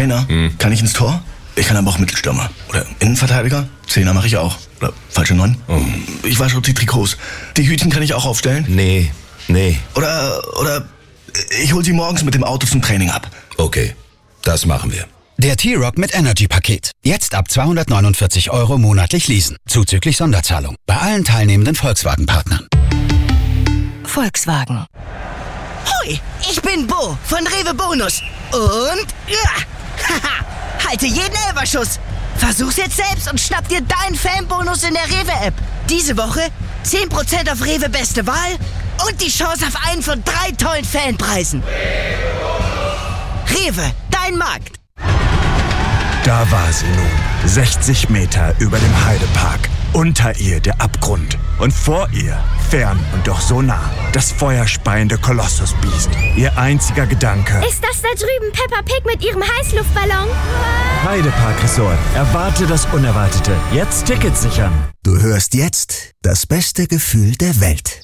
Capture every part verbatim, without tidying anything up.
Trainer. Hm. Kann ich ins Tor? Ich kann aber auch Mittelstürmer. Oder Innenverteidiger? Zehner mache ich auch. Oder falsche Neun? Oh. Ich wasche auch die Trikots. Die Hütchen kann ich auch aufstellen? Nee, nee. Oder, oder ich hol sie morgens mit dem Auto zum Training ab. Okay, das machen wir. Der T-Rock mit Energy-Paket. Jetzt ab zweihundertneunundvierzig Euro monatlich leasen. Zuzüglich Sonderzahlung. Bei allen teilnehmenden Volkswagen-Partnern. Volkswagen. Hoi, ich bin Bo von Rewe Bonus. Und... Ja, haha, halte jeden Elferschuss. Versuch's jetzt selbst und schnapp dir deinen Fanbonus in der Rewe-App. Diese Woche zehn Prozent auf Rewe Beste Wahl und die Chance auf einen von drei tollen Fanpreisen. Rewe, dein Markt. Da war sie nun, sechzig Meter über dem Heidepark. Unter ihr der Abgrund und vor ihr, fern und doch so nah, das feuerspeiende Kolossusbiest. Ihr einziger Gedanke: Ist das da drüben Peppa Pig mit ihrem Heißluftballon? Heidepark Resort. Erwarte das Unerwartete. Jetzt Tickets sichern. Du hörst jetzt das beste Gefühl der Welt.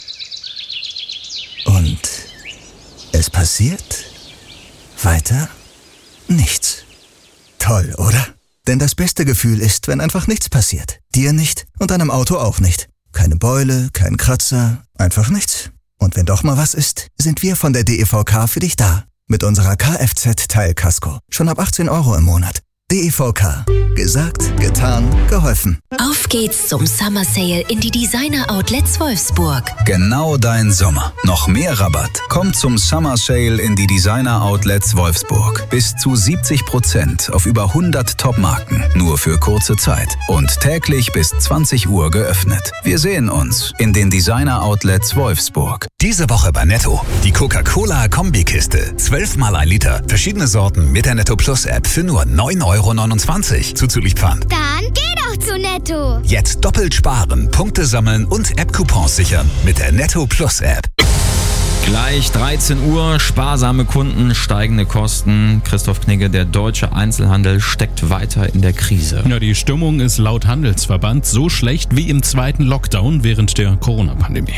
Und es passiert weiter nichts. Toll, oder? Denn das beste Gefühl ist, wenn einfach nichts passiert. Dir nicht und deinem Auto auch nicht. Keine Beule, kein Kratzer, einfach nichts. Und wenn doch mal was ist, sind wir von der D E V K für dich da. Mit unserer Kfz-Teilkasko. Schon ab achtzehn Euro im Monat. D E V K. Gesagt, getan, geholfen. Auf geht's zum Summer Sale in die Designer Outlets Wolfsburg. Genau dein Sommer. Noch mehr Rabatt. Kommt zum Summer Sale in die Designer Outlets Wolfsburg. Bis zu siebzig Prozent auf über hundert Top-Marken. Nur für kurze Zeit. Und täglich bis zwanzig Uhr geöffnet. Wir sehen uns in den Designer Outlets Wolfsburg. Diese Woche bei Netto. Die Coca-Cola-Kombikiste. zwölf mal ein Liter. Verschiedene Sorten mit der Netto Plus App für nur neun Euro neunundzwanzig. Zuzüglich Pfand. Dann geh doch zu Netto. Jetzt doppelt sparen, Punkte sammeln und App-Coupons sichern mit der Netto Plus App. Gleich dreizehn Uhr, sparsame Kunden, steigende Kosten. Christoph Knigge, der deutsche Einzelhandel steckt weiter in der Krise. Ja, die Stimmung ist laut Handelsverband so schlecht wie im zweiten Lockdown während der Corona-Pandemie.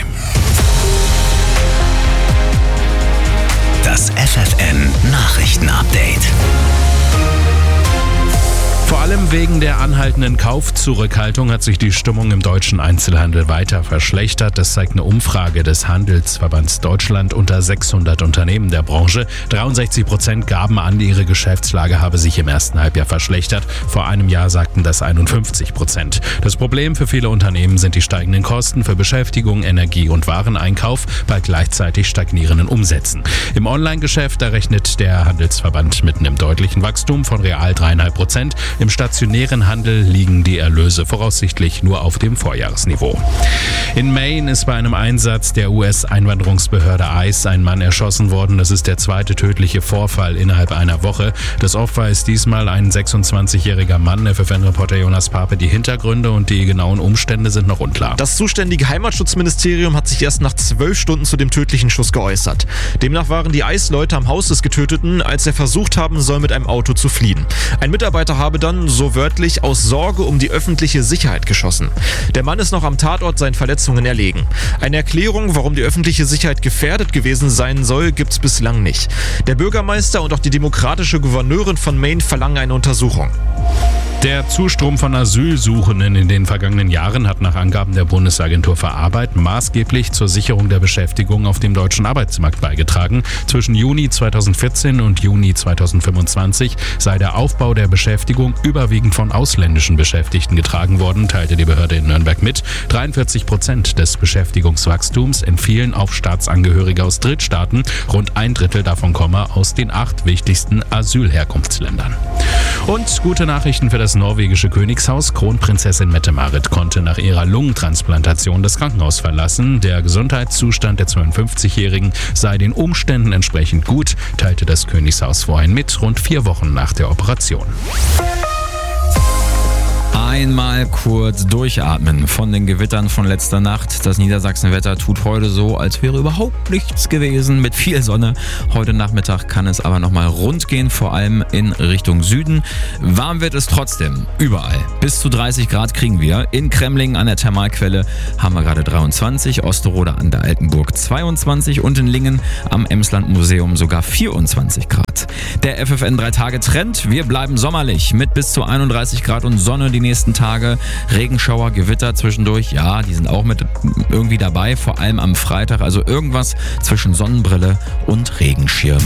Das F F N Nachrichten-Update. Vor allem wegen der anhaltenden Kaufzurückhaltung hat sich die Stimmung im deutschen Einzelhandel weiter verschlechtert. Das zeigt eine Umfrage des Handelsverbands Deutschland unter sechshundert Unternehmen der Branche. dreiundsechzig Prozent gaben an, ihre Geschäftslage habe sich im ersten Halbjahr verschlechtert. Vor einem Jahr sagten das einundfünfzig Prozent. Das Problem für viele Unternehmen sind die steigenden Kosten für Beschäftigung, Energie und Wareneinkauf bei gleichzeitig stagnierenden Umsätzen. Im Online-Geschäft errechnet der Handelsverband mit einem deutlichen Wachstum von real dreieinhalb Prozent. Im stationären Handel liegen die Erlöse voraussichtlich nur auf dem Vorjahresniveau. In Maine ist bei einem Einsatz der U S-Einwanderungsbehörde I C E ein Mann erschossen worden. Das ist der zweite tödliche Vorfall innerhalb einer Woche. Das Opfer ist diesmal ein sechsundzwanzigjähriger Mann. F F N-Reporter Jonas Pape. Die Hintergründe und die genauen Umstände sind noch unklar. Das zuständige Heimatschutzministerium hat sich erst nach zwölf Stunden zu dem tödlichen Schuss geäußert. Demnach waren die I C E-Leute am Haus des Getöteten, als er versucht haben soll, mit einem Auto zu fliehen. Ein Mitarbeiter habe dann, so wörtlich, aus Sorge um die öffentliche Sicherheit geschossen. Der Mann ist noch am Tatort seinen Verletzungen erlegen. Eine Erklärung, warum die öffentliche Sicherheit gefährdet gewesen sein soll, gibt's bislang nicht. Der Bürgermeister und auch die demokratische Gouverneurin von Maine verlangen eine Untersuchung. Der Zustrom von Asylsuchenden in den vergangenen Jahren hat nach Angaben der Bundesagentur für Arbeit maßgeblich zur Sicherung der Beschäftigung auf dem deutschen Arbeitsmarkt beigetragen. Zwischen Juni zweitausendvierzehn und Juni zweitausendfünfundzwanzig sei der Aufbau der Beschäftigung überwiegend von ausländischen Beschäftigten getragen worden, teilte die Behörde in Nürnberg mit. dreiundvierzig Prozent des Beschäftigungswachstums entfielen auf Staatsangehörige aus Drittstaaten. Rund ein Drittel davon komme aus den acht wichtigsten Asylherkunftsländern. Und gute Nachrichten für das norwegische Königshaus. Kronprinzessin Mette-Marit konnte nach ihrer Lungentransplantation das Krankenhaus verlassen. Der Gesundheitszustand der zweiundfünfzigjährigen sei den Umständen entsprechend gut, teilte das Königshaus vorhin mit, rund vier Wochen nach der Operation. Einmal kurz durchatmen von den Gewittern von letzter Nacht. Das Niedersachsenwetter tut heute so, als wäre überhaupt nichts gewesen mit viel Sonne. Heute Nachmittag kann es aber nochmal rund gehen, vor allem in Richtung Süden. Warm wird es trotzdem, überall. Bis zu dreißig Grad kriegen wir. In Kremlingen an der Thermalquelle haben wir gerade dreiundzwanzig, Osterode an der Altenburg zweiundzwanzig und in Lingen am Emsland-Museum sogar vierundzwanzig Grad. Der F F N drei Tage Trend, wir bleiben sommerlich mit bis zu einunddreißig Grad und Sonne die nächsten Tage. Regenschauer, Gewitter zwischendurch, ja, die sind auch mit irgendwie dabei, vor allem am Freitag. Also irgendwas zwischen Sonnenbrille und Regenschirm.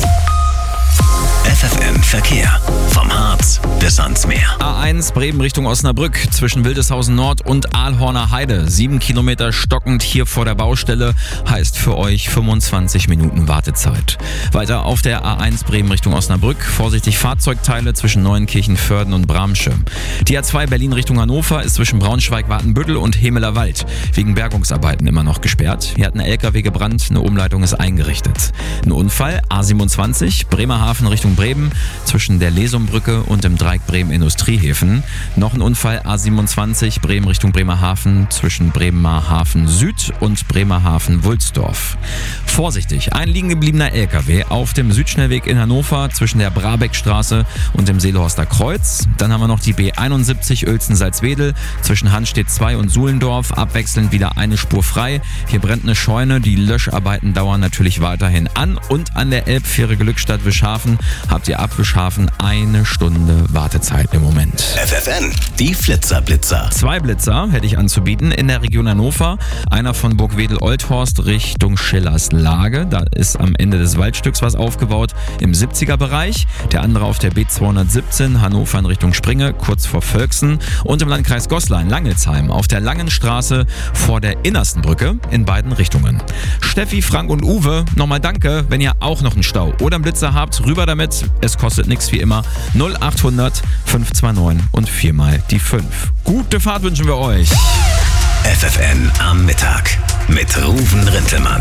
F F M Verkehr. Vom Harz bis ans Meer. A eins Bremen Richtung Osnabrück zwischen Wildeshausen Nord und Aalhorner Heide. Sieben Kilometer stockend hier vor der Baustelle. Heißt für euch fünfundzwanzig Minuten Wartezeit. Weiter auf der A eins Bremen Richtung Osnabrück. Vorsichtig Fahrzeugteile zwischen Neuenkirchen-Föhrden und Bramsche. Die A zwei Berlin Richtung Hannover ist zwischen Braunschweig-Watenbüttel und Hemeler Wald wegen Bergungsarbeiten immer noch gesperrt. Hier hat ein L K W gebrannt, eine Umleitung ist eingerichtet. Ein Unfall, A siebenundzwanzig, Bremerhaven Richtung Bremen zwischen der Lesumbrücke und dem Dreieck Bremen Industriehäfen. Noch ein Unfall, A siebenundzwanzig, Bremen Richtung Bremerhaven zwischen Bremerhaven Süd und Bremerhaven Wulsdorf. Vorsichtig, ein liegen gebliebener L K W auf dem Südschnellweg in Hannover zwischen der Brabeckstraße und dem Seelhorster Kreuz. Dann haben wir noch die B einundsiebzig Uelzen-Salzwedel zwischen Hanstedt zwei und Suhlendorf. Abwechselnd wieder eine Spur frei. Hier brennt eine Scheune. Die Löscharbeiten dauern natürlich weiterhin an. Und an der Elbfähre Glückstadt-Wischhafen habt ihr ab Wischhafen eine Stunde Wartezeit im Moment. F F N, die Flitzer-Blitzer. Zwei Blitzer hätte ich anzubieten in der Region Hannover. Einer von Burgwedel-Olthorst Richtung Schillers Lage. Da ist am Ende des Waldstücks was aufgebaut im siebziger Bereich. Der andere auf der B zweihundertsiebzehn Hannover in Richtung Springe, kurz vor Völksen. Und im Landkreis Goslar in Langelsheim auf der Langen Straße vor der Innersten Brücke in beiden Richtungen. Steffi, Frank und Uwe, nochmal danke, wenn ihr auch noch einen Stau oder einen Blitzer habt, rüber damit. Es kostet nichts wie immer. null achthundert fünf zwei neun und viermal die fünf. Gute Fahrt wünschen wir euch. F F N am Mittag mit Ruven Rintelmann.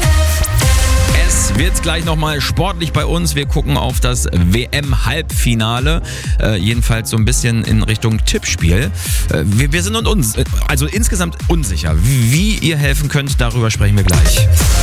Es wird gleich nochmal sportlich bei uns. Wir gucken auf das W M-Halbfinale. Äh, jedenfalls so ein bisschen in Richtung Tippspiel. Äh, wir, wir sind uns, also insgesamt unsicher. Wie ihr helfen könnt, darüber sprechen wir gleich.